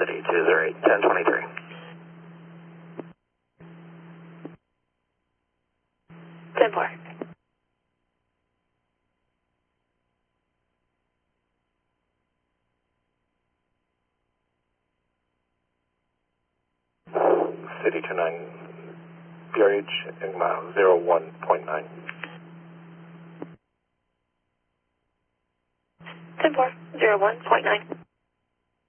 City 208, 1023. Ten four. City 29, PRH, Enigma 01.9. 10-4, 01.9.